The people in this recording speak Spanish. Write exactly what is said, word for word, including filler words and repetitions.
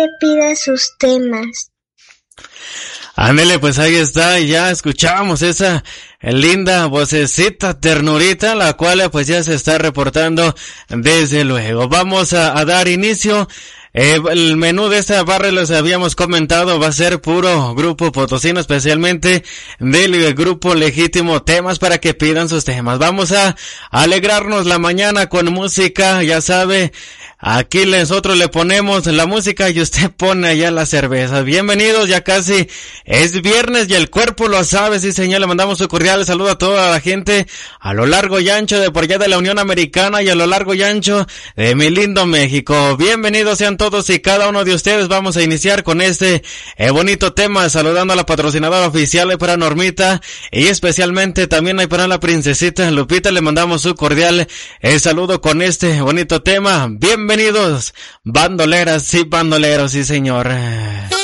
pida sus temas. Ándele, pues ahí está, ya escuchábamos esa linda vocecita ternurita, la cual pues ya se está reportando desde luego. Vamos a, a dar inicio. Eh, el menú de esta barra, les habíamos comentado, va a ser puro grupo potosino, especialmente del grupo legítimo, temas para que pidan sus temas. Vamos a alegrarnos la mañana con música, ya sabe. Aquí nosotros le ponemos la música y usted pone allá la cerveza. Bienvenidos, ya casi es viernes y el cuerpo lo sabe, sí señor. Le mandamos un cordial saludo a toda la gente a lo largo y ancho de por allá de la Unión Americana y a lo largo y ancho de mi lindo México. Bienvenidos sean todos y cada uno de ustedes. Vamos a iniciar con este eh, bonito tema, saludando a la patrocinadora oficial para Normita y especialmente también hay para la princesita Lupita. Le mandamos un cordial eh, saludo con este bonito tema. Bienvenidos. Bienvenidos, bandoleras y bandoleros, sí señor.